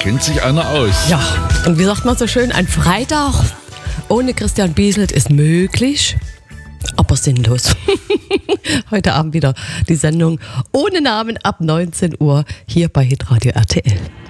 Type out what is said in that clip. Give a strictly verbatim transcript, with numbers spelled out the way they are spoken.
kennt sich einer aus. Ja, und wie sagt man so schön, ein Freitag ohne Christian Bieselt ist möglich, aber sinnlos. Heute Abend wieder die Sendung ohne Namen ab neunzehn Uhr hier bei Hitradio R T L.